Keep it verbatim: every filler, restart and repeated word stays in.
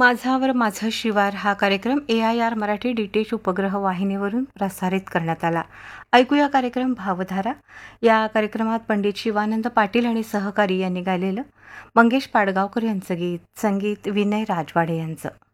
माझावर माझं शिवार हा कार्यक्रम ए I R Marathi D T H उपग्रह वाहिनीवरून प्रसारित करण्यात आला. ऐकूया कार्यक्रम भावधारा. या कार्यक्रमात पंडित शिवानंद पाटील आणि सहकारी यांनी गायलेलं मंगेश पाडगावकर यांचं गीत, संगीत विनय राजवाडे यांचं.